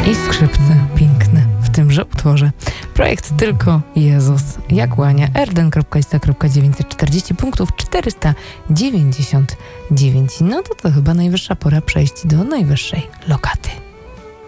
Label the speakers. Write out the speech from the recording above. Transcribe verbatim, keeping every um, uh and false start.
Speaker 1: i skrzypce piękne w tymże utworze. Projekt Tylko Jezus. Jak łania. erden kropka ista kropka dziewięćset czterdzieści punktów czterysta dziewięćdziesiąt dziewięć. No to to chyba najwyższa pora przejść do najwyższej lokaty.